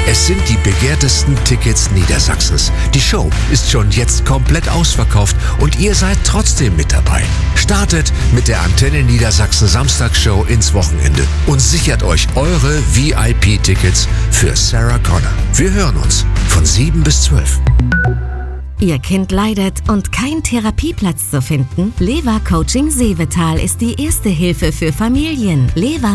Es sind die begehrtesten Tickets Niedersachsens. Die Show ist schon jetzt komplett ausverkauft und ihr seid trotzdem mit dabei. Startet mit der Antenne Niedersachsen Samstagsshow ins Wochenende und sichert euch eure VIP-Tickets für Sarah Connor. Wir hören uns von 7 bis 12. Ihr Kind leidet und kein Therapieplatz zu finden? Lewa Coaching Seevetal ist die erste Hilfe für Familien.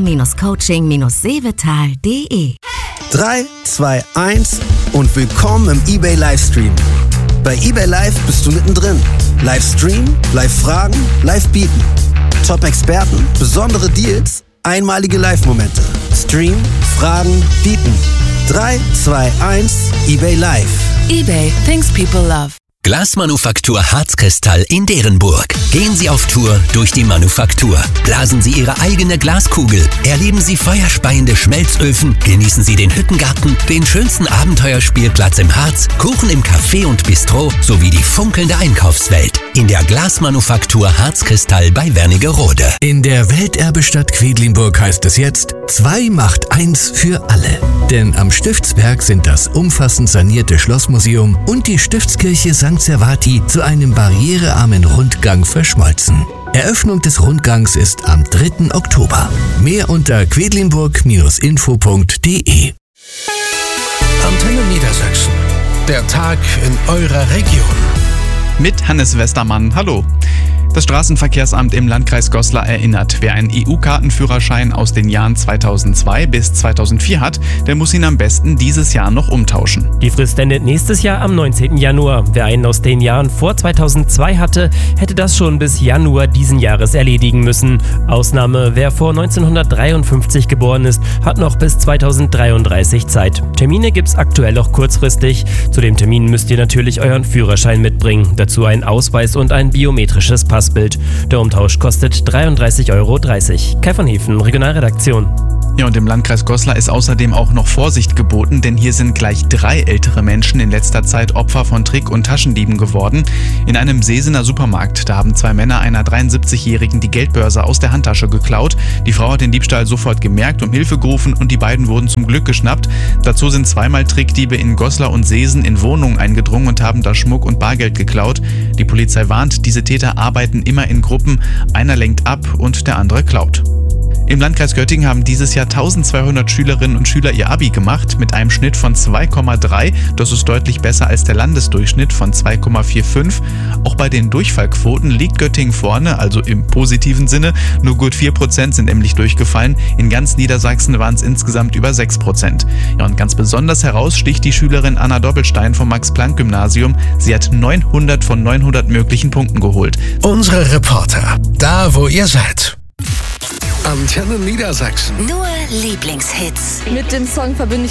lewa-coaching-seevetal.de 3, 2, 1 und willkommen im eBay Livestream. Bei eBay Live bist du mittendrin. Livestream, Live-Fragen, Live-Bieten. Top-Experten, besondere Deals, einmalige Live-Momente. Stream, Fragen, Bieten. 3, 2, 1, eBay Live. eBay, things people love. Glasmanufaktur Harzkristall in Derenburg. Gehen Sie auf Tour durch die Manufaktur. Blasen Sie Ihre eigene Glaskugel. Erleben Sie feuerspeiende Schmelzöfen. Genießen Sie den Hüttengarten, den schönsten Abenteuerspielplatz im Harz, Kuchen im Café und Bistro sowie die funkelnde Einkaufswelt. In der Glasmanufaktur Harzkristall bei Wernigerode. In der Welterbestadt Quedlinburg heißt es jetzt: 2 macht 1 für alle. Denn am Stiftsberg sind das umfassend sanierte Schlossmuseum und die Stiftskirche St. Servati zu einem barrierearmen Rundgang verschmolzen. Eröffnung des Rundgangs ist am 3. Oktober. Mehr unter quedlinburg-info.de. Antenne Niedersachsen. Der Tag in eurer Region. Mit Hannes Westermann. Hallo. Das Straßenverkehrsamt im Landkreis Goslar erinnert, wer einen EU-Kartenführerschein aus den Jahren 2002 bis 2004 hat, der muss ihn am besten dieses Jahr noch umtauschen. Die Frist endet nächstes Jahr am 19. Januar. Wer einen aus den Jahren vor 2002 hatte, hätte das schon bis Januar diesen Jahres erledigen müssen. Ausnahme, wer vor 1953 geboren ist, hat noch bis 2033 Zeit. Termine gibt's aktuell auch kurzfristig. Zu dem Termin müsst ihr natürlich euren Führerschein mitbringen. Dazu einen Ausweis und ein biometrisches Passbild. Der Umtausch kostet 33,30 Euro. Kai von Hefen, Regionalredaktion. Ja, und im Landkreis Goslar ist außerdem auch noch Vorsicht geboten, denn hier sind gleich 3 ältere Menschen in letzter Zeit Opfer von Trick- und Taschendieben geworden. In einem Sesener Supermarkt, da haben 2 Männer einer 73-Jährigen die Geldbörse aus der Handtasche geklaut. Die Frau hat den Diebstahl sofort gemerkt, um Hilfe gerufen und die beiden wurden zum Glück geschnappt. Dazu sind 2-mal Trickdiebe in Goslar und Sesen in Wohnungen eingedrungen und haben da Schmuck und Bargeld geklaut. Die Polizei warnt, diese Täter arbeiten immer in Gruppen. Einer lenkt ab und der andere klaut. Im Landkreis Göttingen haben dieses Jahr 1200 Schülerinnen und Schüler ihr Abi gemacht mit einem Schnitt von 2,3. Das ist deutlich besser als der Landesdurchschnitt von 2,45. Auch bei den Durchfallquoten liegt Göttingen vorne, also im positiven Sinne. Nur gut 4% sind nämlich durchgefallen. In ganz Niedersachsen waren es insgesamt über 6%. Ja, und ganz besonders heraussticht die Schülerin Anna Doppelstein vom Max-Planck-Gymnasium. Sie hat 900 von 900 möglichen Punkten geholt. Unsere Reporter, da wo ihr seid. Antenne Niedersachsen. Nur Lieblingshits. Mit dem Song verbinde ich